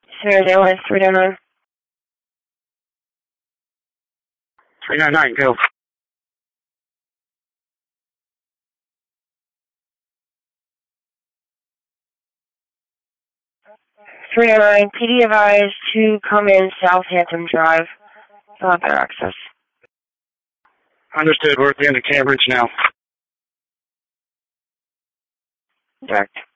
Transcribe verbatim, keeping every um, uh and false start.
Spirit Airlines three nine nine. three nine nine, go. three nine nine, P D advised to come in Southampton Drive. You'll have better access. Understood. We're at the end of Cambridge now. Direct.